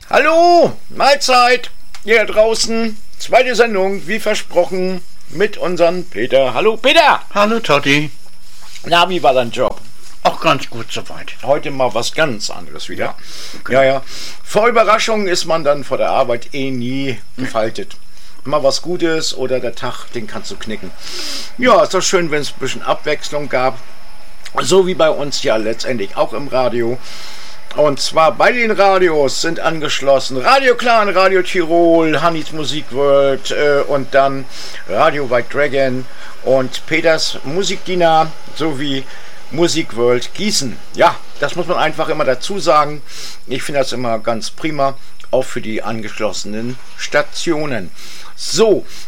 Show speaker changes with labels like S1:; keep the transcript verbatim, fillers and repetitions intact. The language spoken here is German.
S1: Hallo, Mahlzeit, hier draußen, zweite Sendung, wie versprochen, mit unserem Peter. Hallo Peter!
S2: Hallo Totti.
S1: Na, wie war dein Job?
S2: Auch ganz gut soweit.
S1: Heute mal was ganz anderes wieder.
S2: Ja, okay.
S1: Ja, ja. Vor Überraschungen ist man dann vor der Arbeit eh nie gefaltet. Mal was Gutes oder der Tag, den kannst du knicken. Ja, ist doch schön, wenn es ein bisschen Abwechslung gab. So wie bei uns ja letztendlich auch im Radio. Und zwar bei den Radios sind angeschlossen Radio Clan, Radio Tirol, Hannis Musikworld äh, und dann Radio White Dragon und Peters Musikdiener sowie Musikworld Gießen. Ja, das muss man einfach immer dazu sagen. Ich finde das immer ganz prima, auch für die angeschlossenen Stationen. So,